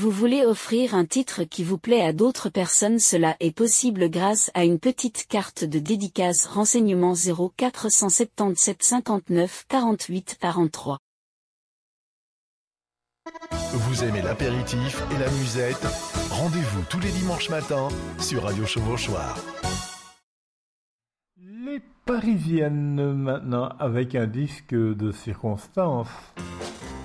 Vous voulez offrir un titre qui vous plaît à d'autres personnes, cela est possible grâce à une petite carte de dédicace. Renseignements 0477 59 48 43. Vous aimez l'apéritif et la musette? Rendez-vous tous les dimanches matins sur Radio Chevauchoir. Les Parisiennes maintenant avec un disque de circonstance.